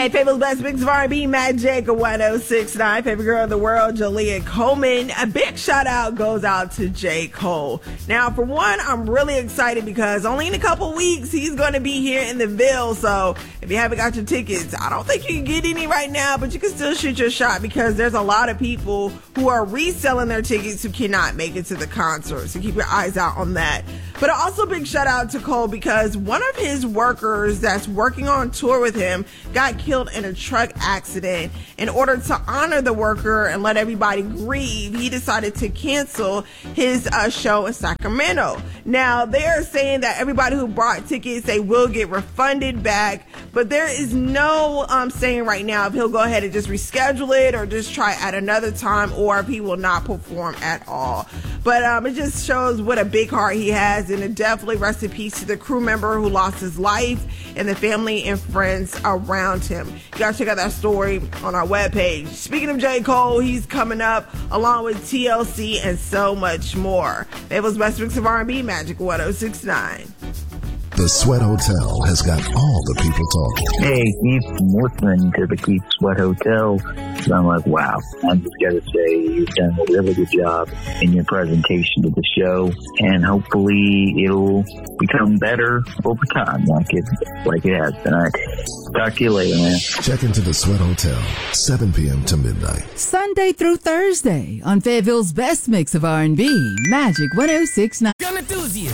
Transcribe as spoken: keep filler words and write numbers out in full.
Hey, Fable's Best Mix of R and B, Magic one oh six point nine. Favorite girl in the world, Jalea Coleman. A big shout out goes out to J. Cole. Now, for one, I'm really excited because only in a couple weeks he's going to be here in the Ville. So if you haven't got your tickets, I don't think you can get any right now, but you can still shoot your shot because there's a lot of people who are reselling their tickets who cannot make it to the concert. So keep your eyes out on that. But also big shout out to Cole because one of his workers that's working on tour with him got killed in a truck accident. In order to honor the worker and let everybody grieve, he decided to cancel his uh, show in Sacramento. Now, they're saying that everybody who bought tickets, they will get refunded back, but there is no um, saying right now if he'll go ahead and just reschedule it or just try at another time or if he will not perform at all. But um, it just shows what a big heart he has, and it definitely rest in peace to the crew member who lost his life and the family and friends around him. You gotta check out that story on our webpage. Speaking of J. Cole, he's coming up along with T L C and so much more. It was Best Mix of R and B, Magic one oh six point nine. The Sweat Hotel has got all the people talking. Hey, Keith, I'm listening to the Keith Sweat Hotel. So I'm like, wow, I'm just got to say you've done a really good job in your presentation to the show, and hopefully it'll become better over time like it, like it has been. All right. Talk to you later, man. Check into the Sweat Hotel, seven p.m. to midnight. Sunday through Thursday on Fayetteville's Best Mix of R and B, Magic one oh six point nine. Gun enthusiasts,